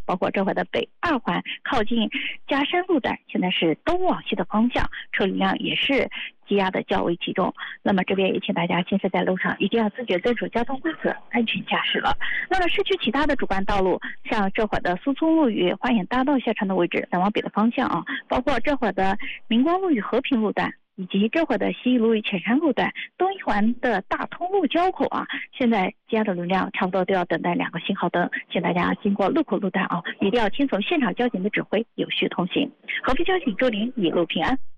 包括这会的北二环靠近嘉山路段，现在是东往西的方向，车流量也是积压的较为集中。那么这边也请大家行驶在路上一定要自觉遵守交通规则，安全驾驶了。那么市区其他的主干道路，像这会的苏村路与花园大道下穿的位置，南往北的方向啊，包括这会的明光路与和平路段，以及这会的西义路与浅山路段、东一环的大通路交口啊，现在积压的流量差不多都要等待2个信号灯，请大家经过路口路段啊，一定要听从现场交警的指挥，有序通行。和平交警祝您一路平安。